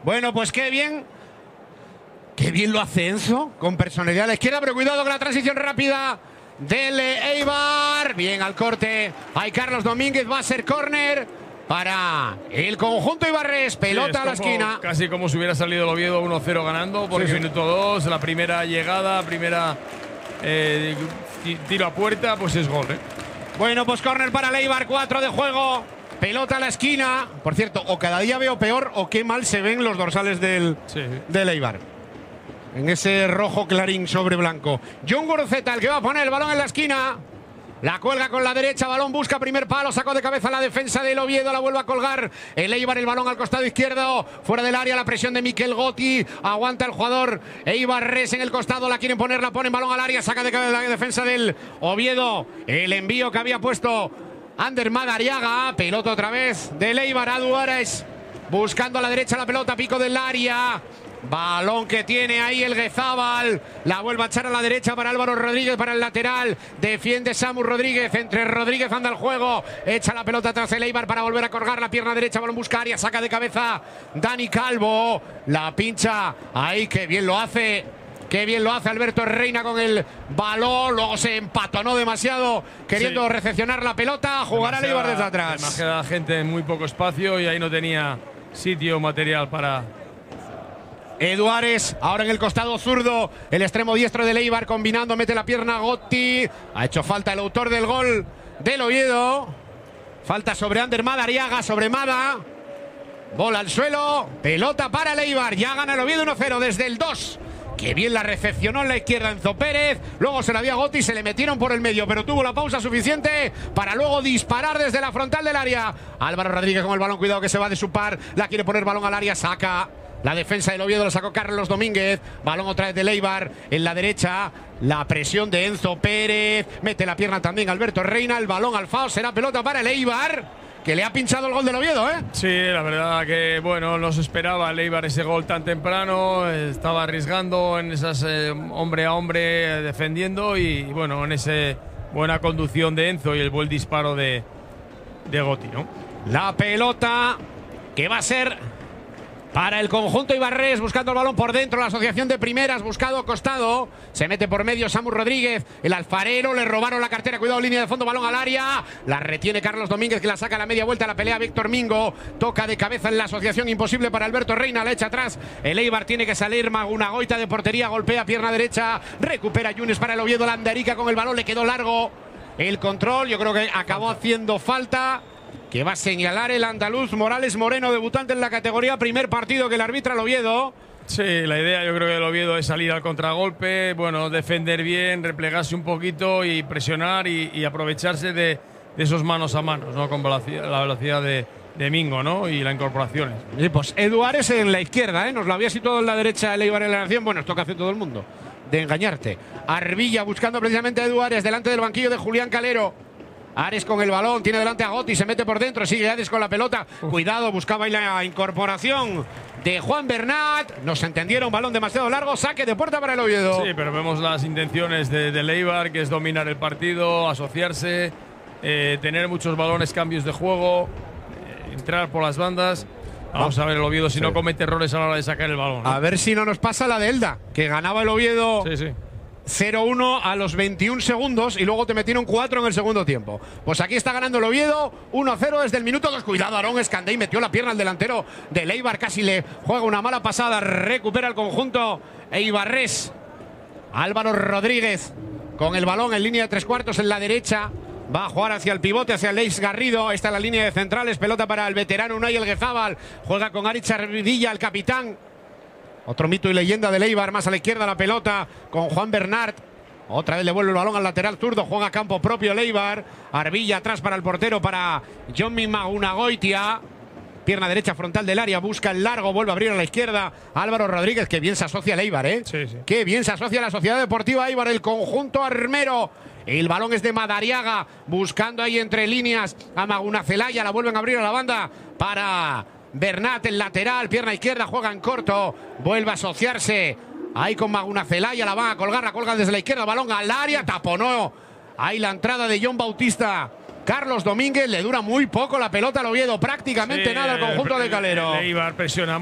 Bueno, pues qué bien lo hace Enzo, con personalidad a la izquierda, pero cuidado con la transición rápida del Eibar. Bien al corte. Hay Carlos Domínguez, va a ser córner para el conjunto ibarrés. Pelota a la esquina. Casi como si hubiera salido el Oviedo 1-0 ganando, porque minuto 2, la primera llegada, tiro a puerta, pues es gol, ¿eh? Bueno, pues córner para el Eibar, 4 de juego. Pelota a la esquina. Por cierto, o cada día veo peor o qué mal se ven los dorsales del Eibar. En ese rojo clarín sobre blanco. John Guruceta, el que va a poner el balón en la esquina. La cuelga con la derecha, balón busca primer palo, sacó de cabeza la defensa del Oviedo, la vuelve a colgar el Eibar, el balón al costado izquierdo, fuera del área, la presión de Mikel Gotti, aguanta el jugador eibarrés en el costado, la quieren poner, la ponen balón al área, saca de cabeza la defensa del Oviedo, el envío que había puesto Ander Madariaga, pelota otra vez del Eibar a Duárez, buscando a la derecha la pelota, pico del área. Balón que tiene ahí el Guezábal. La vuelve a echar a la derecha para Álvaro Rodríguez, para el lateral. Defiende Samu Rodríguez. Entre Rodríguez anda el juego. Echa la pelota tras el Eibar para volver a colgar la pierna derecha. Balón busca área. Saca de cabeza Dani Calvo. La pincha ahí. Qué bien lo hace. Qué bien lo hace Alberto Reina con el balón. Luego se empatonó demasiado queriendo recepcionar la pelota. Jugará el Eibar desde atrás. Demasiada gente en muy poco espacio y ahí no tenía sitio material para... Eduárez, ahora en el costado zurdo, el extremo diestro del Eibar combinando, mete la pierna Gotti. Ha hecho falta el autor del gol del Oviedo. Falta sobre Ander Madariaga, sobre Mada. Bola al suelo, pelota para el Eibar. Ya gana el Oviedo 1-0 desde el 2. Que bien la recepcionó en la izquierda Enzo Pérez. Luego se la dio a Gotti, se le metieron por el medio, pero tuvo la pausa suficiente para luego disparar desde la frontal del área. Álvaro Rodríguez con el balón, cuidado que se va de su par. La quiere poner balón al área, saca. La defensa del Oviedo, lo sacó Carlos Domínguez. Balón otra vez del Eibar en la derecha. La presión de Enzo Pérez. Mete la pierna también Alberto Reina. El balón al FAO. Será pelota para el Eibar, que le ha pinchado el gol del Oviedo, ¿eh? Sí, la verdad que, bueno, no se esperaba el Eibar ese gol tan temprano. Estaba arriesgando en esas hombre a hombre defendiendo y, bueno, en esa buena conducción de Enzo y el buen disparo de Gotti, ¿no? La pelota que va a ser para el conjunto ibarrés, buscando el balón por dentro, la asociación de primeras, buscado costado, se mete por medio Samu Rodríguez, el alfarero, le robaron la cartera, cuidado, línea de fondo, balón al área, la retiene Carlos Domínguez, que la saca a la media vuelta, la pelea Víctor Mingo, toca de cabeza en la asociación, imposible para Alberto Reina, la echa atrás, el Eibar tiene que salir, una goita de portería, golpea pierna derecha, recupera Yunes para el Oviedo, Landerica con el balón, le quedó largo el control, yo creo que acabó haciendo falta, que va a señalar el andaluz Morales Moreno, debutante en la categoría, primer partido que le arbitra el Oviedo. Sí, la idea yo creo que el Oviedo es salir al contragolpe, bueno, defender bien, replegarse un poquito y presionar y aprovecharse de esos manos a manos, ¿no? Con la velocidad de Mingo, ¿no? Y las incorporaciones. Y pues Eduárez en la izquierda, ¿eh? Nos lo había situado en la derecha el Eibar en la nación. Bueno, esto que hace todo el mundo, de engañarte. Arbilla buscando precisamente a Eduárez delante del banquillo de Julián Calero. Ares con el balón, tiene delante a Gotti, se mete por dentro, sigue Ares con la pelota. Cuidado, buscaba ahí la incorporación de Juan Bernat. No se entendieron, balón demasiado largo, saque de puerta para el Oviedo. Sí, pero vemos las intenciones de Eibar, que es dominar el partido, asociarse, tener muchos balones, cambios de juego, entrar por las bandas. Vamos a ver el Oviedo si no comete errores a la hora de sacar el balón, ¿no? A ver si no nos pasa la de Elda, que ganaba el Oviedo. Sí, sí. 0-1 a los 21 segundos y luego te metieron 4 en el segundo tiempo. Pues aquí está ganando el Oviedo 1-0 desde el minuto 2. Cuidado, Aarón Escandey metió la pierna al delantero del Eibar, casi le juega una mala pasada, recupera el conjunto eibarrés. Álvaro Rodríguez con el balón en línea de 3/4 en la derecha. Va a jugar hacia el pivote, hacia Leis Garrido. Esta es la línea de centrales, pelota para el veterano Unai El Guezábal. Juega con Aritz Arbilla, el capitán. Otro mito y leyenda del Eibar, más a la izquierda la pelota con Juan Bernat. Otra vez le vuelve el balón al lateral zurdo, juega a campo propio el Eibar. Arbilla atrás para el portero, para Jonmi Magunagoitia. Pierna derecha frontal del área, busca el largo, vuelve a abrir a la izquierda Álvaro Rodríguez. Que bien se asocia el Eibar, ¿eh? Sí, sí. Qué bien se asocia la Sociedad Deportiva Eibar, el conjunto armero. El balón es de Madariaga, buscando ahí entre líneas a Magunacelaya. La vuelven a abrir a la banda para Bernat, el lateral, pierna izquierda, juega en corto, vuelve a asociarse ahí con Magunacelaya, la van a colgar, la colgan desde la izquierda, balón al área, taponó ahí la entrada de John Bautista. Carlos Domínguez, le dura muy poco la pelota al Oviedo, prácticamente nada al conjunto de Calero. Eibar presiona